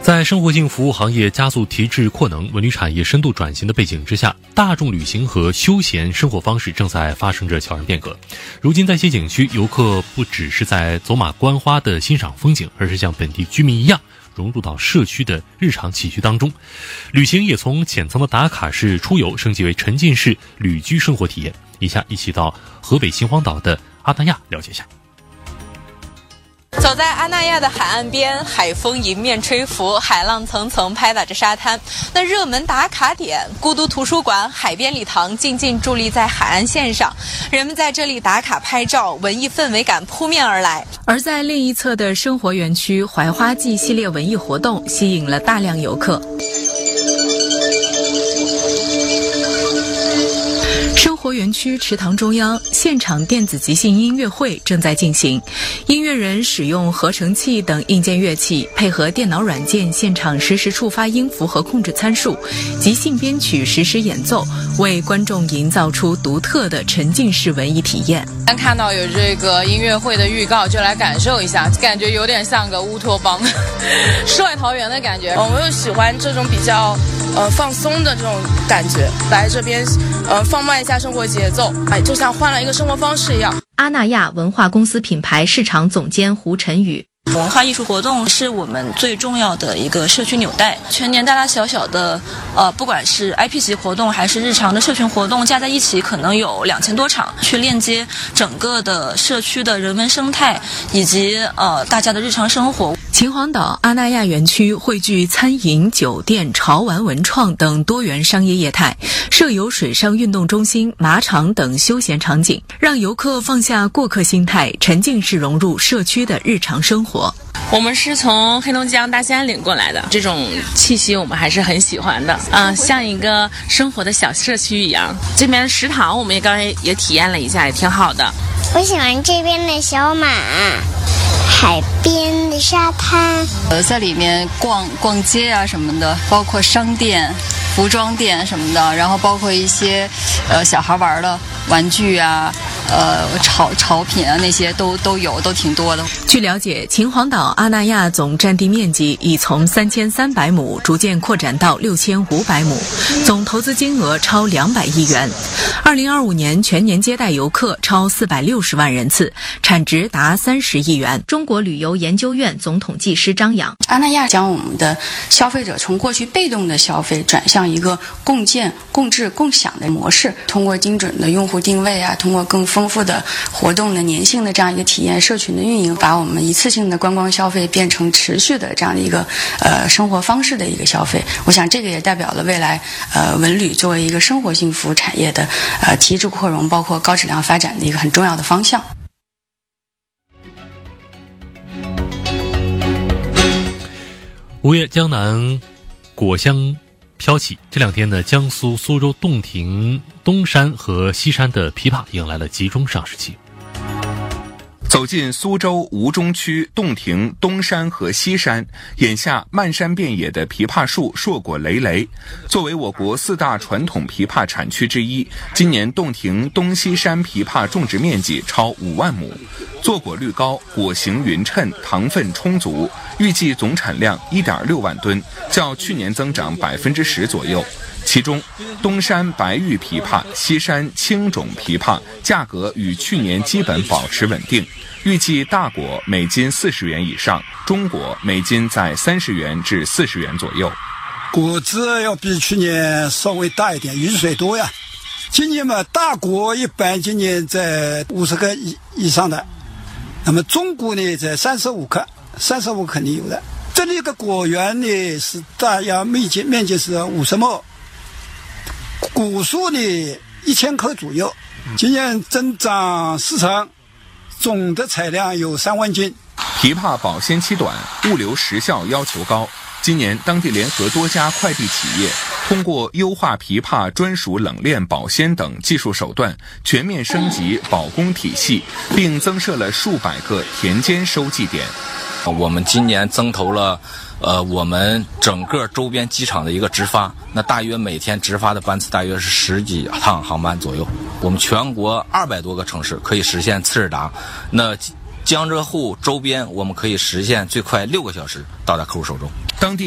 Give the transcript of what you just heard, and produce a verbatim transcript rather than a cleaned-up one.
在生活性服务行业加速提质扩能、文旅产业深度转型的背景之下，大众旅行和休闲生活方式正在发生着悄然变革。如今在一些景区，游客不只是在走马观花的欣赏风景，而是像本地居民一样融入到社区的日常起居当中。旅行也从浅层的打卡式出游升级为沉浸式旅居生活体验。以下一起到河北秦皇岛的阿那亚了解一下。 走在阿那亚的海岸边，海风迎面吹拂，海浪层层拍打着沙滩。那热门打卡点孤独图书馆、海边礼堂静静伫立在海岸线上，人们在这里打卡拍照，文艺氛围感扑面而来。而在另一侧的生活园区，槐花季系列文艺活动吸引了大量游客。生活园区池塘中央，现场电子即兴音乐会正在进行。音乐人使用合成器等硬件乐器，配合电脑软件，现场实时触发音符和控制参数，即兴编曲，实时演奏，为观众营造出独特的沉浸式文艺体验。刚看到有这个音乐会的预告，就来感受一下，感觉有点像个乌托邦、世外桃源的感觉。 哦，我又喜欢这种比较呃放松的这种感觉，来这边呃放慢一下生活节奏，哎，就像换了一个生活方式一样。 阿那亚文化公司品牌市场总监胡晨宇。 文化艺术活动是我们最重要的一个社区纽带，全年大大小小的呃，不管是 I P 级活动还是日常的社群活动，加在一起可能有两千多场，去链接整个的社区的人文生态以及呃大家的日常生活。 秦皇岛阿那亚园区汇聚餐饮、酒店、潮玩、文创等多元商业业态，设有水上运动中心、马场等休闲场景，让游客放下过客心态，沉浸式融入社区的日常生活。 我们是从黑龙江大兴安岭过来的，这种气息我们还是很喜欢的啊、呃，像一个生活的小社区一样。这边的食堂我们也刚才也体验了一下，也挺好的。 我喜欢这边的小马，海边的沙滩， 呃，在里面逛逛街啊什么的，包括商店、服装店什么的，然后包括一些呃小孩玩的玩具啊。呃，潮潮品啊，那些都都有，都挺多的。 据了解，秦皇岛阿那亚总占地面积已从三千三百亩逐渐扩展到六千五百亩，总投资金额超两百亿元。二零二五年全年接待游客超四百六十万人次，产值达三十亿元。中国旅游研究院总统计师张扬。 阿那亚将我们的消费者从过去被动的消费转向一个共建、共治、共享的模式，通过精准的用户定位啊，通过更丰富的活动的粘性的这样一个体验社群的运营，把我们一次性的观光消费变成持续的这样的一个呃生活方式的一个消费。我想这个也代表了未来呃文旅作为一个生活性服务产业的呃提质扩容，包括高质量发展的一个很重要的方向。 五月江南果香飘起，这两天呢，江苏苏州洞庭东山和西山的枇杷迎来了集中上市期。 走进苏州吴中区洞庭东山和西山，眼下漫山遍野的枇杷树硕果累累。作为我国四大传统枇杷产区之一，今年洞庭东西山枇杷种植面积超五万亩，坐果率高，果形匀称，糖分充足，预计总产量 一点六万吨，较去年增长百分之十左右。其中，东山白玉枇杷、西山青种枇杷价格与去年基本保持稳定，预计大果每斤四十元以上，中果每斤在三十元至四十元左右。 果子要比去年稍微大一点，雨水多呀。今年嘛，大果一般今年在五十克以以上的，那么中果呢在三十五克，三十五肯定有的。这里个果园呢是大约面积面积是五十亩。果树呢一千棵左右，今年增长四成，总的产量有三万斤。 枇杷保鲜期短，物流时效要求高。今年当地联合多家快递企业，通过优化枇杷专属冷链保鲜等技术手段，全面升级保供体系，并增设了数百个田间收寄点。 我们今年增投了呃，我们整个周边机场的一个直发，那大约每天直发的班次大约是十几趟航班左右。我们全国二百多个城市可以实现次日达，那江浙沪周边我们可以实现最快六个小时到达客户手中。 当地